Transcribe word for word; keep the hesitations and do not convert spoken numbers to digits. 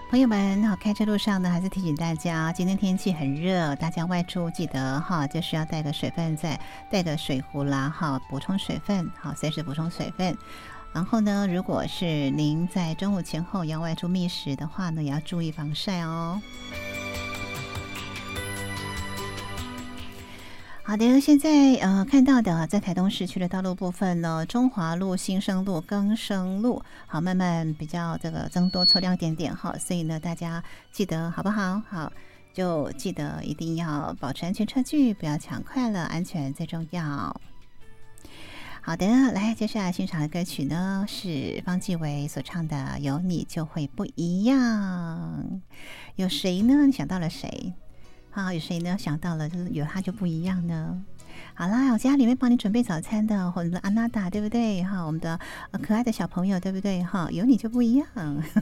朋友们，好，开车路上呢，还是提醒大家，今天天气很热，大家外出记得哈，就是要带个水分在，带个水壶啦，哈，补充水分，好，随时补充水分。然后呢，如果是您在中午前后要外出觅食的话呢，也要注意防晒哦。好的，现在呃看到的在台东市区的道路部分呢，中华路、新生路、更生路，好，慢慢比较这个增多车辆点点哈，所以呢，大家记得好不好？好，就记得一定要保持安全车距，不要抢快了，安全最重要。好的，来，接下来欣赏的歌曲呢是方季韦所唱的《有你就会不一样》。有谁呢？你想到了谁？好，有谁呢？想到了，就是有他就不一样呢。好啦，我家里面帮你准备早餐的，我们的阿娜达，对不对？哈，我们的、呃、可爱的小朋友，对不对？哈，有你就不一样。